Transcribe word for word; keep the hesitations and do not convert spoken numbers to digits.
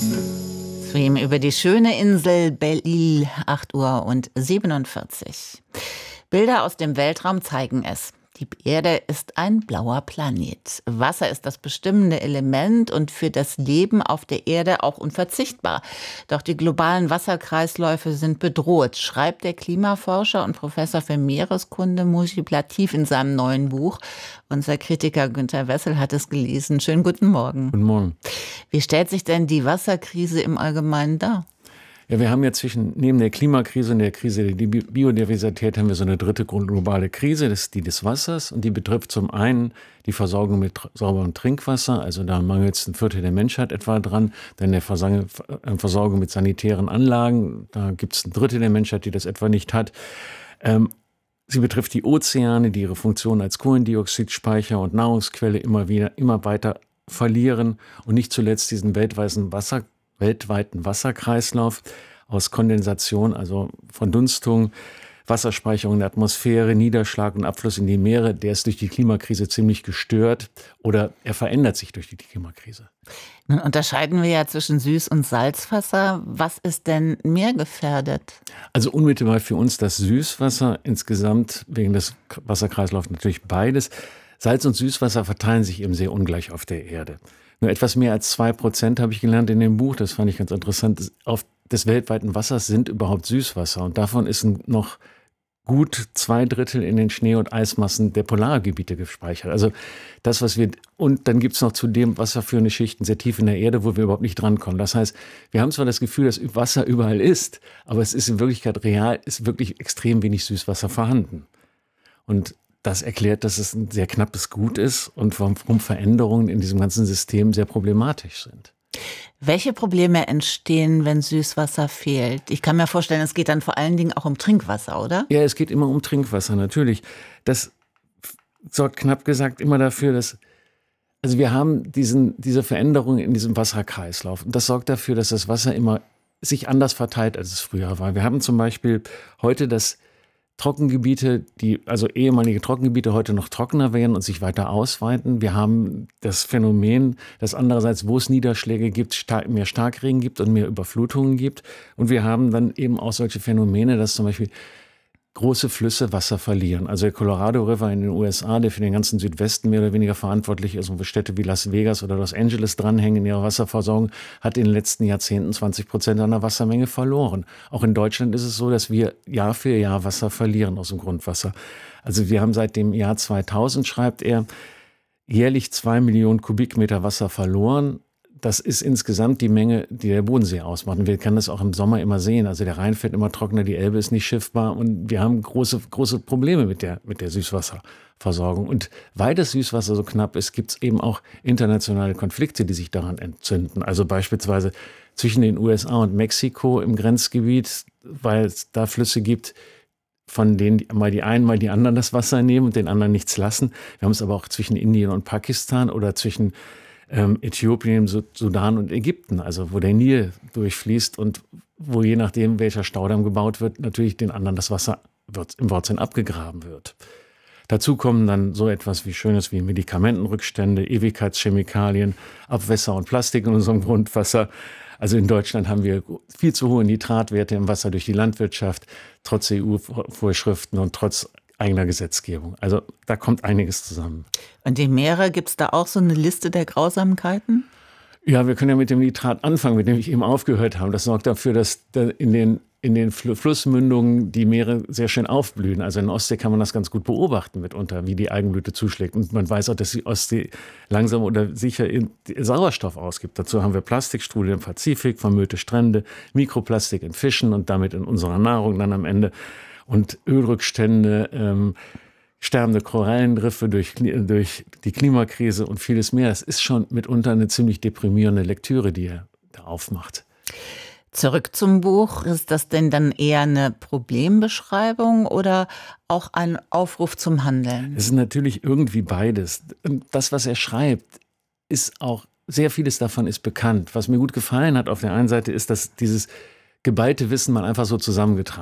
Stream über die schöne Insel Belle-Île, acht Uhr und siebenundvierzig. Bilder aus dem Weltraum zeigen es. Die Erde ist ein blauer Planet. Wasser ist das bestimmende Element und für das Leben auf der Erde auch unverzichtbar. Doch die globalen Wasserkreisläufe sind bedroht, schreibt der Klimaforscher und Professor für Meereskunde Mujib Latif in seinem neuen Buch. Unser Kritiker Günter Wessel hat es gelesen. Schönen guten Morgen. Guten Morgen. Wie stellt sich denn die Wasserkrise im Allgemeinen dar? Ja, wir haben ja zwischen, neben der Klimakrise und der Krise der Biodiversität haben wir so eine dritte globale Krise, das ist die des Wassers. Und die betrifft zum einen die Versorgung mit sauberem Trinkwasser, also da mangelt es ein Viertel der Menschheit etwa dran. Dann der Versorgung mit sanitären Anlagen, da gibt es ein Drittel der Menschheit, die das etwa nicht hat. Ähm, sie betrifft die Ozeane, die ihre Funktion als Kohlendioxidspeicher und Nahrungsquelle immer wieder, immer weiter verlieren. Und nicht zuletzt diesen weltweiten Wasser weltweiten Wasserkreislauf aus Kondensation, also Verdunstung, Wasserspeicherung in der Atmosphäre, Niederschlag und Abfluss in die Meere, der ist durch die Klimakrise ziemlich gestört oder er verändert sich durch die Klimakrise. Nun unterscheiden wir ja zwischen Süß- und Salzwasser. Was ist denn mehr gefährdet? Also unmittelbar für uns das Süßwasser, insgesamt wegen des Wasserkreislaufs natürlich beides. Salz- und Süßwasser verteilen sich eben sehr ungleich auf der Erde. Nur etwas mehr als zwei Prozent habe ich gelernt in dem Buch, das fand ich ganz interessant, auf des weltweiten Wassers sind überhaupt Süßwasser. Und davon ist noch gut zwei Drittel in den Schnee- und Eismassen der Polargebiete gespeichert. Also das, was wir, und dann gibt es noch zudem wasserführende Schichten sehr tief in der Erde, wo wir überhaupt nicht drankommen. Das heißt, wir haben zwar das Gefühl, dass Wasser überall ist, aber es ist in Wirklichkeit real, ist wirklich extrem wenig Süßwasser vorhanden. Und das erklärt, dass es ein sehr knappes Gut ist und warum Veränderungen in diesem ganzen System sehr problematisch sind. Welche Probleme entstehen, wenn Süßwasser fehlt? Ich kann mir vorstellen, es geht dann vor allen Dingen auch um Trinkwasser, oder? Ja, es geht immer um Trinkwasser, natürlich. Das sorgt knapp gesagt immer dafür, dass also wir haben diesen, diese Veränderung in diesem Wasserkreislauf. Und das sorgt dafür, dass das Wasser immer sich anders verteilt, als es früher war. Wir haben zum Beispiel heute das Trockengebiete, die, also ehemalige Trockengebiete heute noch trockener werden und sich weiter ausweiten. Wir haben das Phänomen, dass andererseits, wo es Niederschläge gibt, stark, mehr Starkregen gibt und mehr Überflutungen gibt. Und wir haben dann eben auch solche Phänomene, dass zum Beispiel große Flüsse Wasser verlieren. Also der Colorado River in den U S A, der für den ganzen Südwesten mehr oder weniger verantwortlich ist und wo Städte wie Las Vegas oder Los Angeles dranhängen in ihrer Wasserversorgung, hat in den letzten Jahrzehnten zwanzig Prozent seiner Wassermenge verloren. Auch in Deutschland ist es so, dass wir Jahr für Jahr Wasser verlieren aus dem Grundwasser. Also wir haben seit dem Jahr zweitausend, schreibt er, jährlich zwei Millionen Kubikmeter Wasser verloren. Das ist insgesamt die Menge, die der Bodensee ausmacht. Und wir können das auch im Sommer immer sehen. Also der Rhein fährt immer trockener, die Elbe ist nicht schiffbar. Und wir haben große, große Probleme mit der, mit der Süßwasserversorgung. Und weil das Süßwasser so knapp ist, gibt es eben auch internationale Konflikte, die sich daran entzünden. Also beispielsweise zwischen den U S A und Mexiko im Grenzgebiet, weil es da Flüsse gibt, von denen mal die einen, mal die anderen das Wasser nehmen und den anderen nichts lassen. Wir haben es aber auch zwischen Indien und Pakistan oder zwischen Ähm, Äthiopien, Sudan und Ägypten, also wo der Nil durchfließt und wo je nachdem, welcher Staudamm gebaut wird, natürlich den anderen das Wasser wird, im Wortsinn abgegraben wird. Dazu kommen dann so etwas wie Schönes wie Medikamentenrückstände, Ewigkeitschemikalien, Abwässer und Plastik in unserem Grundwasser. Also in Deutschland haben wir viel zu hohe Nitratwerte im Wasser durch die Landwirtschaft, trotz E U-Vorschriften und trotz eigener Gesetzgebung. Also da kommt einiges zusammen. Und die Meere, gibt es da auch so eine Liste der Grausamkeiten? Ja, wir können ja mit dem Nitrat anfangen, mit dem ich eben aufgehört habe. Das sorgt dafür, dass in den, in den Flussmündungen die Meere sehr schön aufblühen. Also in der Ostsee kann man das ganz gut beobachten mitunter, wie die Algenblüte zuschlägt. Und man weiß auch, dass die Ostsee langsam oder sicher Sauerstoff ausgibt. Dazu haben wir Plastikstrudel im Pazifik, vermüllte Strände, Mikroplastik in Fischen und damit in unserer Nahrung dann am Ende. Und Ölrückstände, ähm, sterbende Korallenriffe durch, durch die Klimakrise und vieles mehr. Das ist schon mitunter eine ziemlich deprimierende Lektüre, die er da aufmacht. Zurück zum Buch. Ist das denn dann eher eine Problembeschreibung oder auch ein Aufruf zum Handeln? Es ist natürlich irgendwie beides. Das, was er schreibt, ist auch, sehr vieles davon ist bekannt. Was mir gut gefallen hat auf der einen Seite ist, dass dieses geballte Wissen man einfach so zusammengetragen